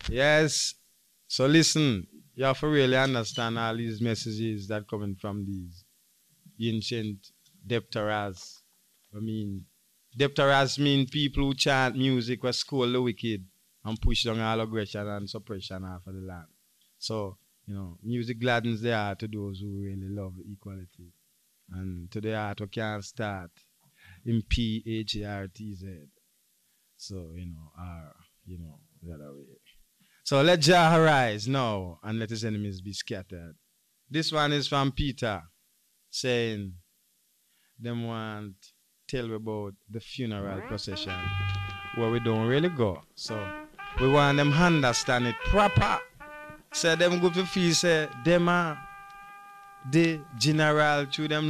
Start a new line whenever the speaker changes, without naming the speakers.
Yes. So listen, you have to really understand all these messages that coming from these ancient Depteras. I mean, Depteras mean people who chant music or scold the wicked and push down all aggression and suppression off of the land. So, music gladdens the heart to those who really love equality. And to the heart who can't start in PHARTZ. So, the other way. So let Jah arise now and let his enemies be scattered. This one is from Peter saying, them want tell we about the funeral procession where we don't really go. So we want them understand it proper. Say them good to feel say them are the general to them